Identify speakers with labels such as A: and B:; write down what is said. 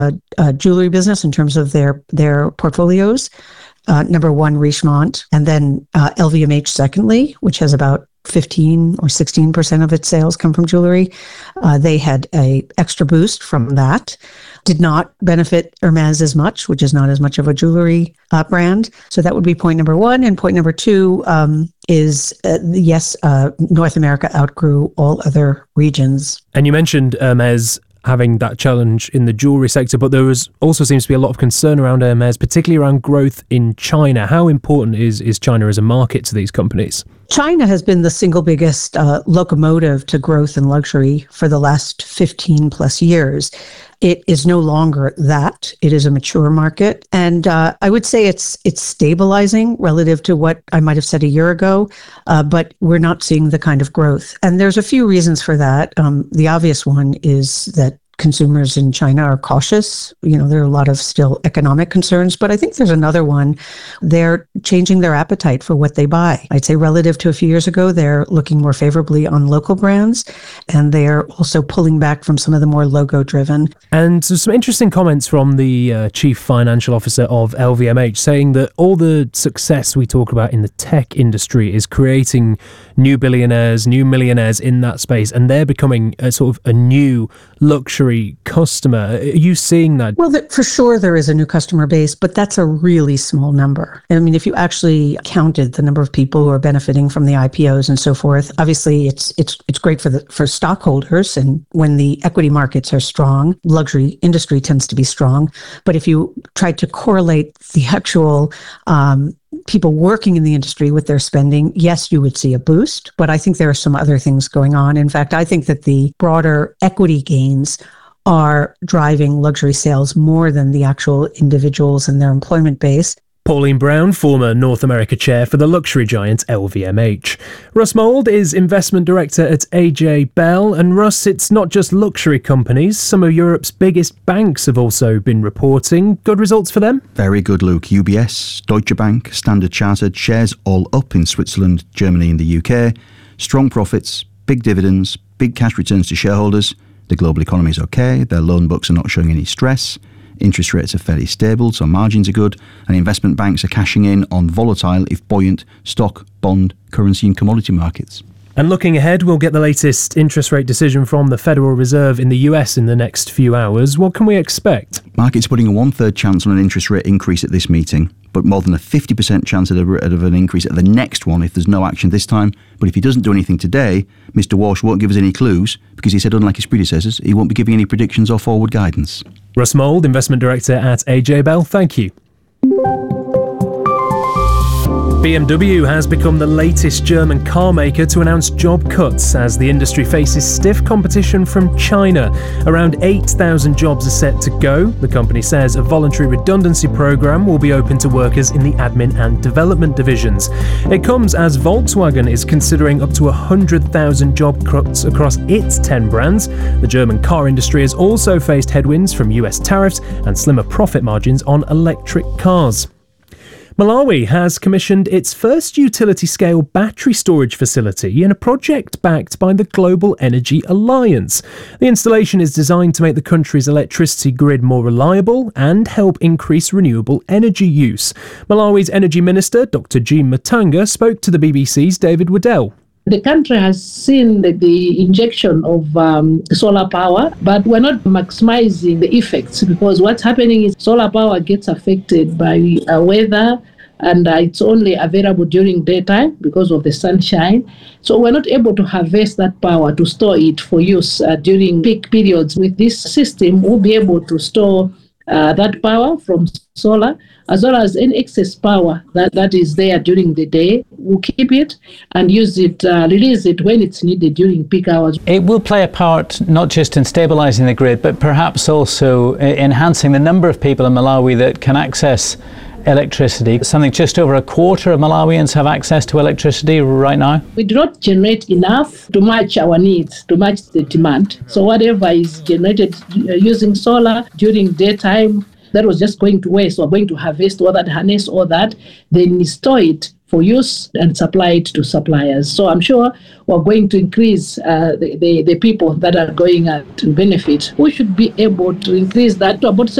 A: jewelry business in terms of their portfolios. Number one, Richemont, and then LVMH secondly, which has about 15 or 16% of its sales come from jewelry. They had a extra boost from that. Did not benefit Hermès as much, which is not as much of a jewelry brand. So that would be point number one. And point number two is, yes, North America outgrew all other regions.
B: And you mentioned Hermès having that challenge in the jewelry sector, but there also seems to be a lot of concern around Hermès, particularly around growth in China. How important is China as a market to these companies?
A: China has been the single biggest locomotive to growth in luxury for the last 15 plus years. It is no longer that. It is a mature market. And I would say it's stabilizing relative to what I might have said a year ago, but we're not seeing the kind of growth. And there's a few reasons for that. The obvious one is that consumers in China are cautious. There are a lot of still economic concerns, but I think there's another one. They're changing their appetite for what they buy. I'd say relative to a few years ago, they're looking more favorably on local brands, and they're also pulling back from some of the more logo-driven.
B: And so some interesting comments from the chief financial officer of LVMH saying that all the success we talk about in the tech industry is creating new billionaires, new millionaires in that space, and they're becoming a sort of a new luxury customer. Are you seeing that?
A: Well, for sure there is a new customer base, but that's a really small number. I mean, if you actually counted the number of people who are benefiting from the IPOs and so forth, obviously it's great for stockholders, and when the equity markets are strong, luxury industry tends to be strong. But if you tried to correlate the actual people working in the industry with their spending, yes, you would see a boost, but I think there are some other things going on. In fact, I think that the broader equity gains are driving luxury sales more than the actual individuals and their employment base.
B: Pauline Brown, former North America chair for the luxury giant LVMH. Russ Mould is investment director at AJ Bell. And Russ, it's not just luxury companies. Some of Europe's biggest banks have also been reporting. Good results for them?
C: Very good, Luke. UBS, Deutsche Bank, Standard Chartered, shares all up in Switzerland, Germany and the UK. Strong profits, big dividends, big cash returns to shareholders. The global economy is okay. Their loan books are not showing any stress. Interest rates are fairly stable, so margins are good, and investment banks are cashing in on volatile, if buoyant, stock, bond, currency and commodity markets.
B: And looking ahead, we'll get the latest interest rate decision from the Federal Reserve in the US in the next few hours. What can we expect?
C: Markets putting a 1/3 chance on an interest rate increase at this meeting, but more than a 50% chance of an increase at the next one if there's no action this time. But if he doesn't do anything today, Mr. Walsh won't give us any clues, because he said, unlike his predecessors, he won't be giving any predictions or forward guidance.
B: Russ Mould, investment director at AJ Bell, thank you. BMW has become the latest German car maker to announce job cuts as the industry faces stiff competition from China. Around 8,000 jobs are set to go. The company says a voluntary redundancy program will be open to workers in the admin and development divisions. It comes as Volkswagen is considering up to 100,000 job cuts across its 10 brands. The German car industry has also faced headwinds from US tariffs and slimmer profit margins on electric cars. Malawi has commissioned its first utility-scale battery storage facility in a project backed by the Global Energy Alliance. The installation is designed to make the country's electricity grid more reliable and help increase renewable energy use. Malawi's Energy Minister, Dr. Jean Matanga, spoke to the BBC's David Waddell.
D: The country has seen the injection of solar power, but we're not maximizing the effects, because what's happening is solar power gets affected by weather, and it's only available during daytime because of the sunshine. So we're not able to harvest that power to store it for use during peak periods. With this system, we'll be able to store that power from solar, as well as any excess power that is there during the day. We'll keep it and use it, release it when it's needed during peak hours.
E: It will play a part not just in stabilising the grid, but perhaps also enhancing the number of people in Malawi that can access electricity. Something just over a quarter of Malawians have access to electricity right now.
D: We do not generate enough to match our needs, to match the demand. So whatever is generated using solar during daytime, that was just going to waste. We're going to harvest all that, harness all that, then store it for use and supply it to suppliers. So I'm sure we're going to increase the people that are going to benefit. We should be able to increase that to about